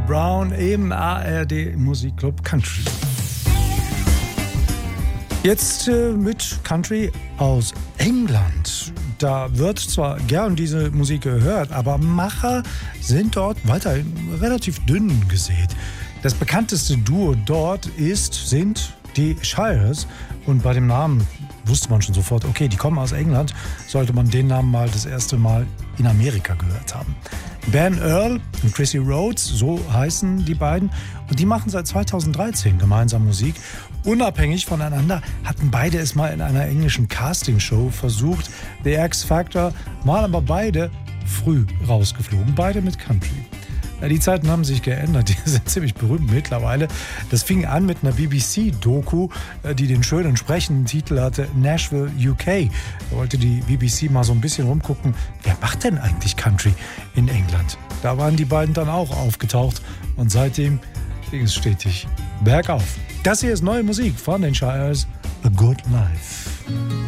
Brown im ARD Musikclub Country. Jetzt mit Country aus England. Da wird zwar gern diese Musik gehört, aber Macher sind dort weiterhin relativ dünn gesät. Das bekannteste Duo dort sind die Shires. Und bei dem Namen wusste man schon sofort, okay, die kommen aus England, sollte man den Namen mal das erste Mal in Amerika gehört haben. Ben Earl und Chrissy Rhodes, so heißen die beiden. Und die machen seit 2013 gemeinsam Musik. Unabhängig voneinander hatten beide es mal in einer englischen Castingshow versucht. The X Factor, waren aber beide früh rausgeflogen. Beide mit Country. Ja, die Zeiten haben sich geändert, die sind ziemlich berühmt mittlerweile. Das fing an mit einer BBC-Doku, die den schönen sprechenden Titel hatte Nashville, UK. Da wollte die BBC mal so ein bisschen rumgucken, wer macht denn eigentlich Country in England? Da waren die beiden dann auch aufgetaucht und seitdem ging es stetig bergauf. Das hier ist neue Musik von den Shires, A Good Life.